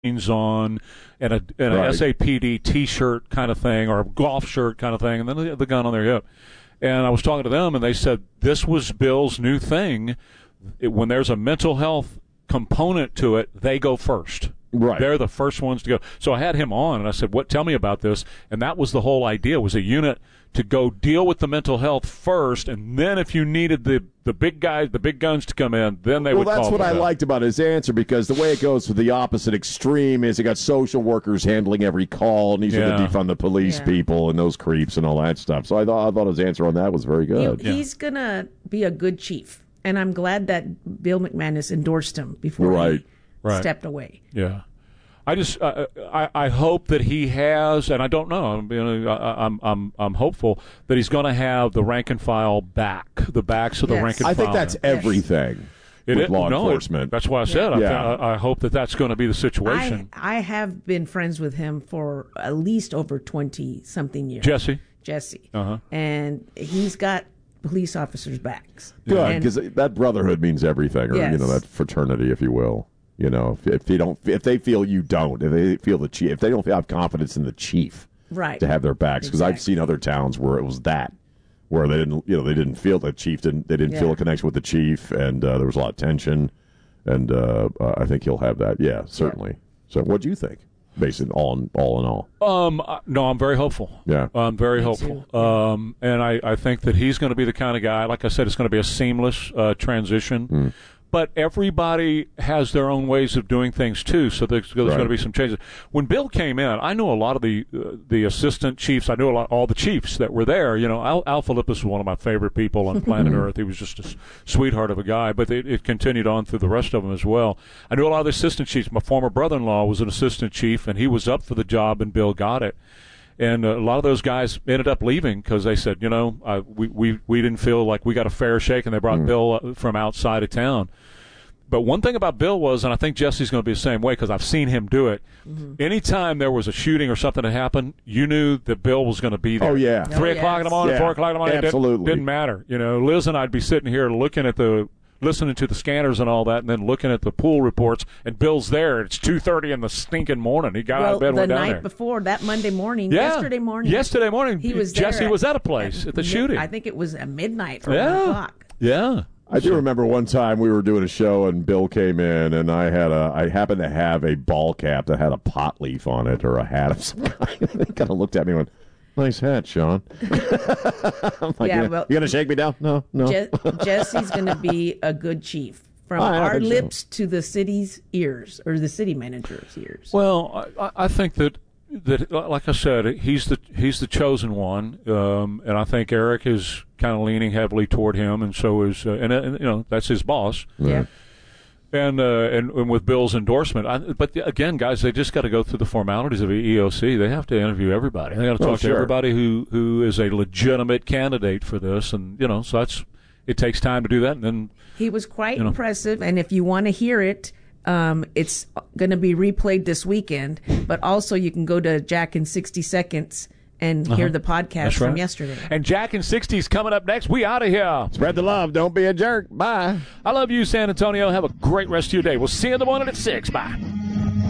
on and a SAPD T-shirt kind of thing, or a golf shirt kind of thing, and then the gun on their hip. And I was talking to them, and they said this was Bill's new thing. When there's a mental health component to it, they go first. Right. They're the first ones to go. So I had him on, and I said, tell me about this. And that was the whole idea, was a unit to go deal with the mental health first, and then if you needed the big guys, the big guns to come in, then they would call. Well, that's what I that. liked about his answer, because the way it goes to the opposite extreme is you got social workers handling every call, and he's going to defund the police people and those creeps and all that stuff. So I thought his answer on that was very good. He's going to be a good chief, and I'm glad that Bill McManus endorsed him before he stepped away. Yeah. I just I hope that he has, and I don't know. I'm hopeful that he's going to have the rank and file back, the backs of the rank and file. I think that's everything with law enforcement. That's why I said I hope that that's going to be the situation. I have been friends with him for at least over 20-something years. Jesse. And he's got police officers' backs. Good, because that brotherhood means everything, or that fraternity, if you will. If they feel you don't, if they feel the chief, if they don't have confidence in the chief, to have their backs, because I've seen other towns where it was where they didn't feel the chief, they didn't feel a connection with the chief, and there was a lot of tension, and I think he'll have that. Yeah, certainly. So, what do you think? Based all in all. No, I'm very hopeful. Yeah, I'm very hopeful. And I think that he's going to be the kind of guy. Like I said, it's going to be a seamless transition. But everybody has their own ways of doing things, too, so there's going to be some changes. When Bill came in, I knew a lot of the assistant chiefs. I knew all the chiefs that were there. Al Philippus was one of my favorite people on planet Earth. He was just a sweetheart of a guy, but it continued on through the rest of them as well. I knew a lot of the assistant chiefs. My former brother-in-law was an assistant chief, and he was up for the job, and Bill got it. And a lot of those guys ended up leaving because they said, we didn't feel like we got a fair shake, and they brought Bill from outside of town. But one thing about Bill was, and I think Jesse's going to be the same way because I've seen him do it, anytime there was a shooting or something that happened, you knew that Bill was going to be there. Oh, yeah. 3 o'clock in the morning, 4 o'clock in the morning, absolutely. It didn't matter. Liz and I'd be sitting here listening to the scanners and all that, and then looking at the pool reports, and Bill's there. It's 2:30 in the stinking morning. He got out of bed and went down there. The night before, that Monday morning, yesterday morning, he was there. Jesse was at a place at the shooting. I think it was at midnight or 1 o'clock. Yeah. I do remember one time we were doing a show and Bill came in, and I happened to have a ball cap that had a pot leaf on it, or a hat of some kind. They kind of looked at me and went, "Nice hat, Sean." I'm like, you going to shake me down? No. Jesse's going to be a good chief. From our lips to the city's ears, or the city manager's ears. Well, I think that like I said, he's the chosen one, and I think Eric is kind of leaning heavily toward him, and so is that's his boss. Yeah. And with Bill's endorsement, but again, guys, they just got to go through the formalities of the EOC. They have to interview everybody. They got to talk to everybody who is a legitimate candidate for this, and so it takes time to do that. And then he was quite impressive, and if you want to hear it. It's going to be replayed this weekend, but also you can go to Jack in 60 Seconds and hear the podcast from yesterday. And Jack in 60 is coming up next. We out of here. Spread the love. Don't be a jerk. Bye. I love you, San Antonio. Have a great rest of your day. We'll see you in the morning at 6. Bye.